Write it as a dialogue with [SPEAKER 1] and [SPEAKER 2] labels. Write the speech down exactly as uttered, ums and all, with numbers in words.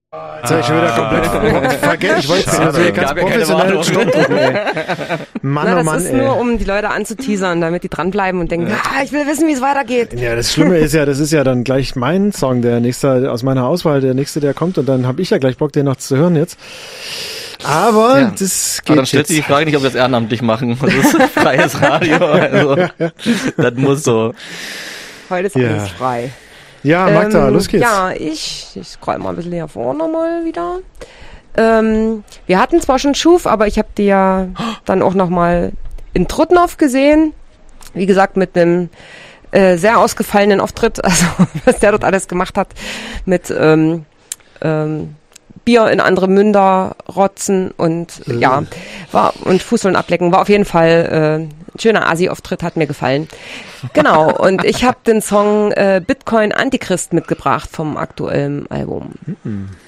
[SPEAKER 1] Jetzt habe ich schon wieder komplett vergessen. Ich wollte es natürlich ganz professionell Stopp drücken, ey. Mann,
[SPEAKER 2] Na,
[SPEAKER 1] oh
[SPEAKER 2] das
[SPEAKER 1] Mann,
[SPEAKER 2] ist
[SPEAKER 1] ey.
[SPEAKER 2] nur, um die Leute anzuteasern, damit die dranbleiben und denken, ah, ich will wissen, wie es weitergeht.
[SPEAKER 1] Ja, das Schlimme ist ja, das ist ja dann gleich mein Song, der nächste aus meiner Auswahl, der nächste, der kommt, und dann habe ich ja gleich Bock, den noch zu hören jetzt. Aber
[SPEAKER 3] ja.
[SPEAKER 1] das geht
[SPEAKER 3] Aber dann stellt sich die
[SPEAKER 1] jetzt.
[SPEAKER 3] Frage nicht, ob wir das ehrenamtlich machen. Das ist freies Radio, also das muss so.
[SPEAKER 2] Heute ist
[SPEAKER 1] Ja.
[SPEAKER 2] alles frei.
[SPEAKER 1] Ja, Magda,
[SPEAKER 2] Ähm,
[SPEAKER 1] los geht's.
[SPEAKER 2] Ja, ich, ich scroll mal ein bisschen hier vorne mal wieder. Ähm, wir hatten zwar schon Schuf, aber ich habe die ja dann auch noch mal in Trutnov gesehen. Wie gesagt, mit einem äh, sehr ausgefallenen Auftritt, also was der dort alles gemacht hat, mit ähm, ähm, Bier in andere Münder rotzen und äh. ja, war und Fußsohlen ablecken. War auf jeden Fall äh, ein schöner Asi-Auftritt, hat mir gefallen. Genau, und ich habe den Song äh, Bitcoin Antichrist mitgebracht vom aktuellen Album.
[SPEAKER 1] Mhm.